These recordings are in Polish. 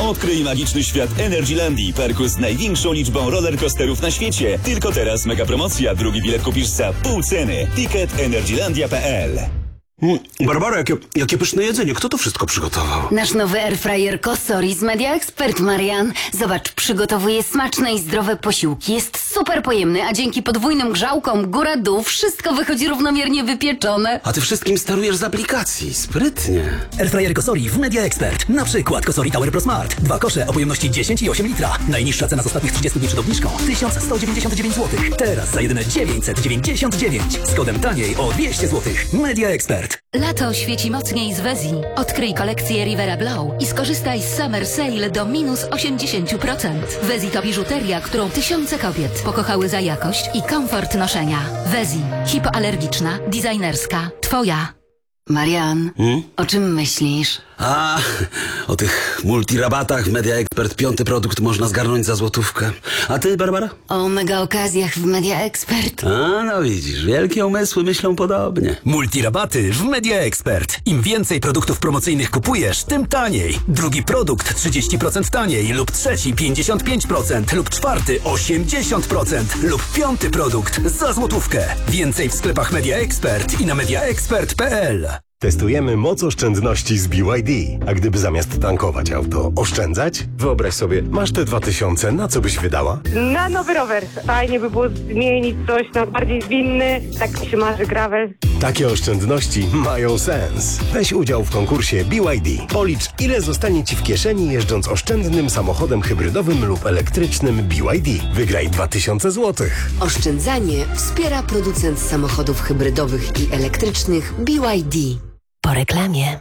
Odkryj magiczny świat Energylandii, parku z największą liczbą rollercoasterów na świecie. Tylko teraz mega promocja, drugi bilet kupisz za pół ceny. Ticket energylandia.pl. Barbara, jakie pyszne jedzenie. Kto to wszystko przygotował? Nasz nowy airfryer Kosori z Media Expert, Marian. Zobacz, przygotowuje smaczne i zdrowe posiłki. Jest super pojemny, a dzięki podwójnym grzałkom góra-dół wszystko wychodzi równomiernie wypieczone. A ty wszystkim sterujesz z aplikacji. Sprytnie. Airfryer Kosori w Media Expert. Na przykład Kosori Tower Pro Smart. 2 kosze o pojemności 10 i 8 litra. Najniższa cena z ostatnich 30 dni przed obniżką 1199 zł. Teraz za jedyne 999. Z kodem taniej o 200 zł. Media Expert. Lato świeci mocniej z Wezji. Odkryj kolekcję Rivera Glow i skorzystaj z Summer Sale do minus 80%. Wezji to biżuteria, którą tysiące kobiet pokochały za jakość i komfort noszenia. Wezji. Hipoalergiczna, designerska. Twoja. Marian, o czym myślisz? O tych multirabatach w Media Expert 5. produkt można zgarnąć za złotówkę. A ty, Barbara? O mega okazjach w Media Expert. No widzisz, wielkie umysły myślą podobnie. Multirabaty w Media Expert. Im więcej produktów promocyjnych kupujesz, tym taniej. Drugi produkt 30% taniej lub trzeci 55% lub czwarty 80% lub 5. produkt za złotówkę. Więcej w sklepach Media Expert i na mediaexpert.pl. Testujemy moc oszczędności z BYD. A gdyby zamiast tankować auto oszczędzać? Wyobraź sobie, masz te 2000, na co byś wydała? Na nowy rower. Fajnie by było zmienić coś na bardziej zwinny. Tak mi się marzy gravel. Takie oszczędności mają sens. Weź udział w konkursie BYD. Policz, ile zostanie Ci w kieszeni jeżdżąc oszczędnym samochodem hybrydowym lub elektrycznym BYD. Wygraj 2000 zł. Oszczędzanie wspiera producent samochodów hybrydowych i elektrycznych BYD. Po reklamie.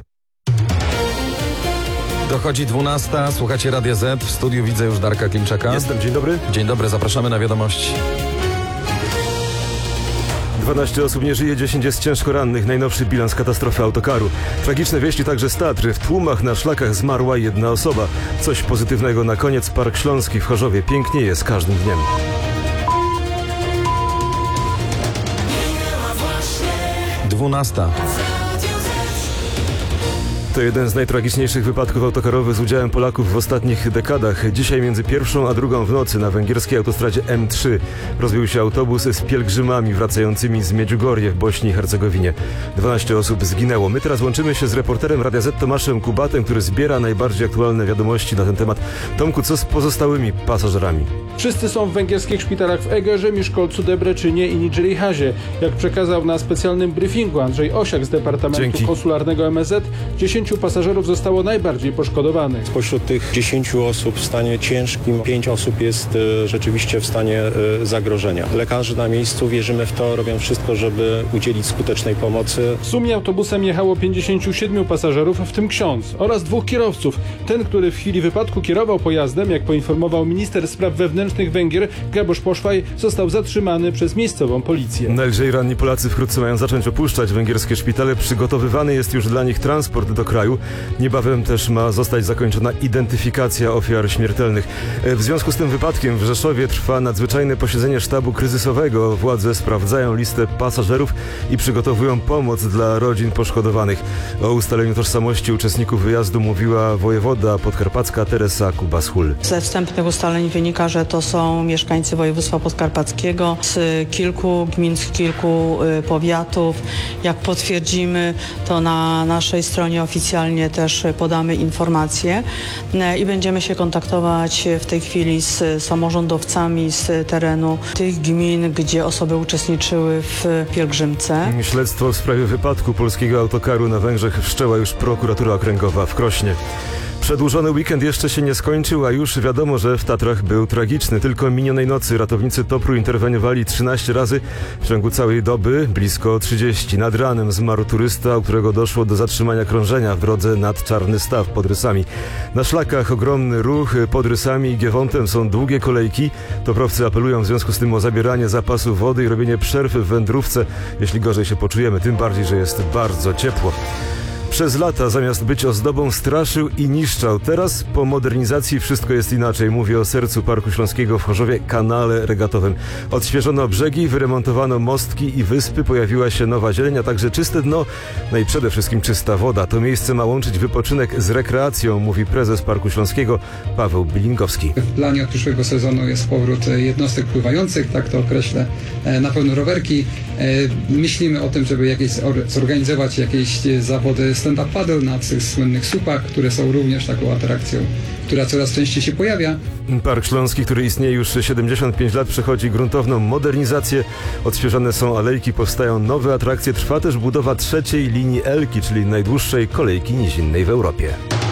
Dochodzi 12. Słuchacie Radia Z. W studiu widzę już Darka Klimczaka. Jestem, dzień dobry. Dzień dobry, zapraszamy na wiadomości. 12 osób nie żyje, 10 jest ciężko rannych. Najnowszy bilans katastrofy autokaru. Tragiczne wieści także z Tatry. W tłumach na szlakach zmarła jedna osoba. Coś pozytywnego na koniec. Park Śląski w Chorzowie pięknieje z każdym dniem. Dwunasta. To jeden z najtragiczniejszych wypadków autokarowych z udziałem Polaków w ostatnich dekadach. Dzisiaj między 1 a 2 w nocy na węgierskiej autostradzie M3 rozbił się autobus z pielgrzymami wracającymi z Medjugorje w Bośni i Hercegowinie. 12 osób zginęło. My teraz łączymy się z reporterem Radia Z Tomaszem Kubatem, który zbiera najbardziej aktualne wiadomości na ten temat. Tomku, co z pozostałymi pasażerami? Wszyscy są w węgierskich szpitalach w Egerze, Miszkolcu, Debreczynie i Nidżelihazie. Jak przekazał na specjalnym briefingu Andrzej Osiak z Departamentu Konsularnego MSZ, 10 pasażerów zostało najbardziej poszkodowanych. Spośród tych 10 osób w stanie ciężkim 5 osób jest rzeczywiście w stanie zagrożenia. Lekarze na miejscu, wierzymy w to, robią wszystko, żeby udzielić skutecznej pomocy. W sumie autobusem jechało 57 pasażerów, w tym ksiądz oraz 2 kierowców. Ten, który w chwili wypadku kierował pojazdem, jak poinformował minister spraw wewnętrznych Węgier Gabor Poszwaj, został zatrzymany przez miejscową policję. Najlżej ranni Polacy wkrótce mają zacząć opuszczać węgierskie szpitale. Przygotowywany jest już dla nich transport do kraju. Niebawem też ma zostać zakończona identyfikacja ofiar śmiertelnych. W związku z tym wypadkiem w Rzeszowie trwa nadzwyczajne posiedzenie sztabu kryzysowego. Władze sprawdzają listę pasażerów i przygotowują pomoc dla rodzin poszkodowanych. O ustaleniu tożsamości uczestników wyjazdu mówiła wojewoda podkarpacka Teresa Kubas-Hul. Ze wstępnych ustaleń wynika, że to są mieszkańcy województwa podkarpackiego z kilku gmin, z kilku powiatów. Jak potwierdzimy, to na naszej stronie oficjalnie też podamy informacje i będziemy się kontaktować w tej chwili z samorządowcami z terenu tych gmin, gdzie osoby uczestniczyły w pielgrzymce. Śledztwo w sprawie wypadku polskiego autokaru na Węgrzech wszczęła już prokuratura okręgowa w Krośnie. Przedłużony weekend jeszcze się nie skończył, a już wiadomo, że w Tatrach był tragiczny. Tylko minionej nocy ratownicy TOPR-u interweniowali 13 razy w ciągu całej doby, blisko 30. Nad ranem zmarł turysta, u którego doszło do zatrzymania krążenia w drodze nad Czarny Staw pod Rysami. Na szlakach ogromny ruch, pod Rysami i Giewontem są długie kolejki. Toprowcy apelują w związku z tym o zabieranie zapasu wody i robienie przerw w wędrówce, jeśli gorzej się poczujemy, tym bardziej, że jest bardzo ciepło. Przez lata zamiast być ozdobą straszył i niszczał. Teraz po modernizacji wszystko jest inaczej. Mówię o sercu Parku Śląskiego w Chorzowie, kanale regatowym. Odświeżono brzegi, wyremontowano mostki i wyspy, pojawiła się nowa zieleń, a także czyste dno, no i przede wszystkim czysta woda. To miejsce ma łączyć wypoczynek z rekreacją, mówi prezes Parku Śląskiego Paweł Bilingowski. W planie od przyszłego sezonu jest powrót jednostek pływających, tak to określę, na pewno rowerki. Myślimy o tym, żeby zorganizować jakieś zawody stand-up paddle na tych słynnych słupach, które są również taką atrakcją, która coraz częściej się pojawia. Park Śląski, który istnieje już 75 lat, przechodzi gruntowną modernizację. Odświeżane są alejki, powstają nowe atrakcje. Trwa też budowa trzeciej linii Elki, czyli najdłuższej kolejki nizinnej w Europie.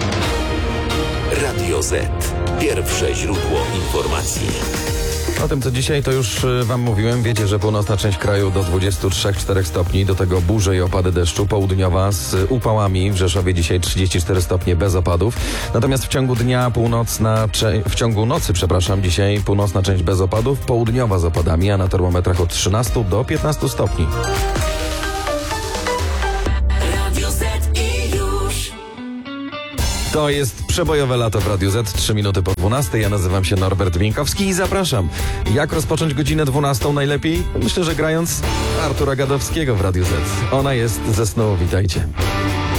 Radio Z. Pierwsze źródło informacji. O tym, co dzisiaj, to już wam mówiłem. Wiecie, że północna część kraju do 23-4 stopni, do tego burze i opady deszczu, południowa z upałami. W Rzeszowie dzisiaj 34 stopnie bez opadów. Natomiast w ciągu dnia w ciągu nocy, dzisiaj północna część bez opadów, południowa z opadami, a na termometrach od 13 do 15 stopni. To jest przebojowe lato w Radiu Z, 3 minuty po 12. Ja nazywam się Norbert Wieńkowski i zapraszam. Jak rozpocząć godzinę 12 najlepiej? Myślę, że grając Artura Gadowskiego w Radiu Z. Ona jest ze snu. Witajcie.